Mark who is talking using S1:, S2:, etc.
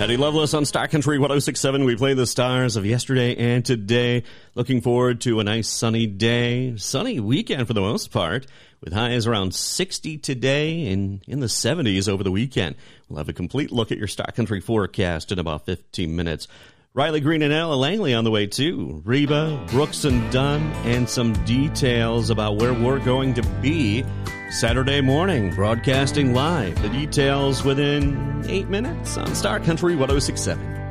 S1: Eddie Loveless on Star Country 106.7. We play the stars of yesterday and today. Looking forward to a nice sunny day. Sunny weekend for the most part, with highs around 60 today and in the 70s over the weekend. We'll have a complete look at your Star Country forecast in about 15 minutes. Riley Green and Ella Langley on the way too. Reba, Brooks and Dunn, and some details about where we're going to be Saturday morning, broadcasting live. The details within 8 minutes on Star Country 106.7.